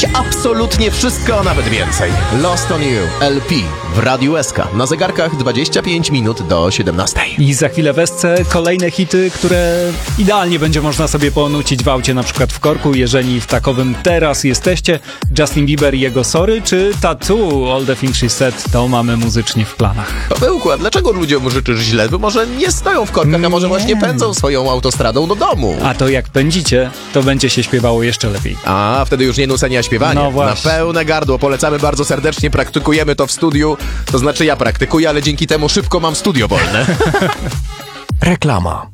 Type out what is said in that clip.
zrobić absolutnie wszystko, a nawet więcej. Lost on You, LP w Radiu SK. Na zegarkach 25 minut do 17. I za chwilę w Esce kolejne hity, które idealnie będzie można sobie ponucić w aucie, na przykład w korku, jeżeli w takowym teraz jesteście. Justin Bieber i jego Sorry, czy Tattoo, All the Things She Said, to mamy muzycznie w planach. Pawełku, a dlaczego ludziom życzysz źle? Bo może nie stoją w korkach, a może właśnie pędzą swoją autostradą do domu. A to jak pędzicie, to będzie się śpiewało jeszcze lepiej. A, wtedy już nie nucenie, a śpiewanie. No właśnie. Na pełne gardło. Polecamy bardzo serdecznie, praktykujemy to w studiu. To znaczy ja praktykuję, ale dzięki temu szybko mam studio wolne. Reklama.